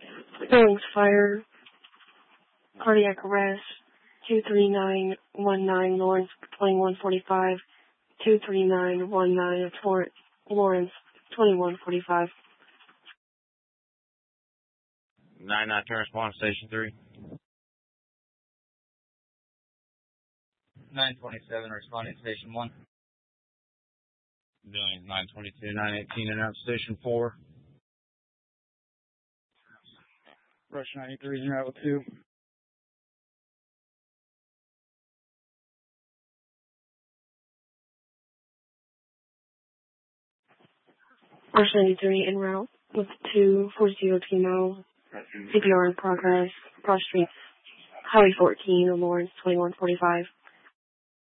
Billings Fire, cardiac arrest, 23919 Lawrence 2145, 23919 Lawrence 2145. 99 turn response station 3. 927 responding station 1. Billings 922, 918 and out station 4. Rush 93 is in route 2. Rush 93 en route with 240 Timo, CPR in progress, cross street, Highway 14, Lawrence 2145.